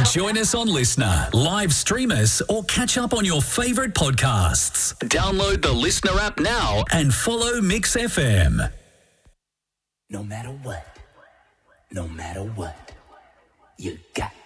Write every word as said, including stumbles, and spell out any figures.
Join us on Listener, live stream us, or catch up on your favourite podcasts. Download the Listener app now and follow Mix F M. No matter what, no matter what, you got